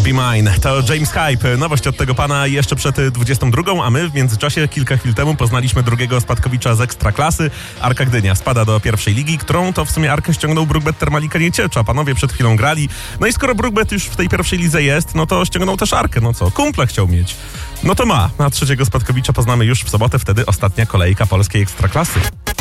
Be Mine. To James Hype. Nowość od tego pana jeszcze przed 22, a my w międzyczasie kilka chwil temu poznaliśmy drugiego spadkowicza z Ekstraklasy. Arka Gdynia spada do pierwszej ligi, którą to w sumie Arkę ściągnął Brugbet Termalika Nieciecza. Panowie przed chwilą grali. No i skoro Brugbet już w tej pierwszej lidze jest, no to ściągnął też Arkę. No co, kumpla chciał mieć. No to ma. A trzeciego spadkowicza poznamy już w sobotę, wtedy ostatnia kolejka polskiej Ekstraklasy.